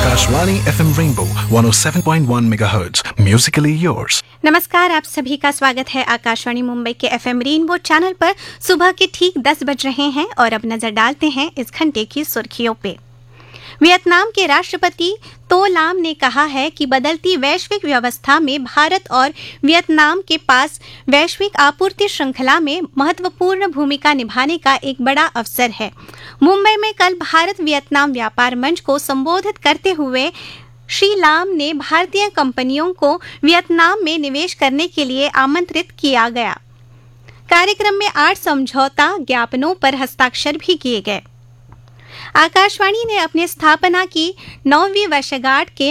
Akashvani FM Rainbow 107.1 MHz. Musically yours. नमस्कार, आप सभी का स्वागत है आकाशवाणी मुंबई के FM रेनबो चैनल पर। सुबह के ठीक 10 बज रहे हैं और अब नजर डालते हैं इस घंटे की सुर्खियों पे। वियतनाम के राष्ट्रपति तो लाम ने कहा है कि बदलती वैश्विक व्यवस्था में भारत और वियतनाम के पास वैश्विक आपूर्ति श्रृंखला में महत्वपूर्ण भूमिका निभाने का एक बड़ा अवसर है। मुंबई में कल भारत वियतनाम व्यापार मंच को संबोधित करते हुए श्री लाम ने भारतीय कंपनियों को वियतनाम में निवेश करने के लिए आमंत्रित किया गया। कार्यक्रम में 8 समझौता ज्ञापनों पर हस्ताक्षर भी किए गए। आकाशवाणी ने अपनी स्थापना की 9वीं वर्षगांठ के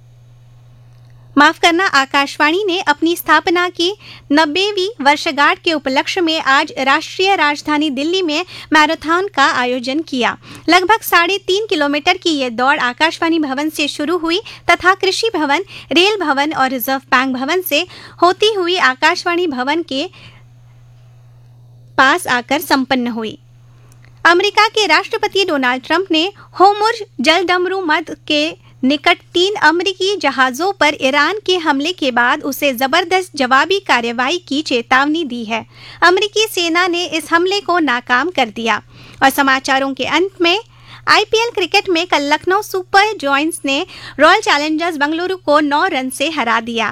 आकाशवाणी ने अपनी स्थापना की 90वीं वर्षगांठ के उपलक्ष्य में आज राष्ट्रीय राजधानी दिल्ली में मैराथन का आयोजन किया। लगभग 3.5 किलोमीटर की ये दौड़ आकाशवाणी भवन से शुरू हुई तथा कृषि भवन, रेल भवन और रिजर्व बैंक भवन से होती हुई आकाशवाणी भवन के पास आकर संपन्न हुई। अमेरिका के राष्ट्रपति डोनाल्ड ट्रंप ने होर्मुज़ जलडमरू मध्य के निकट 3 अमेरिकी जहाजों पर ईरान के हमले के बाद उसे जबरदस्त जवाबी कार्रवाई की चेतावनी दी है। अमेरिकी सेना ने इस हमले को नाकाम कर दिया। और समाचारों के अंत में आईपीएल क्रिकेट में कल लखनऊ सुपर जायंट्स ने रॉयल चैलेंजर्स बेंगलुरु को 9 रन से हरा दिया।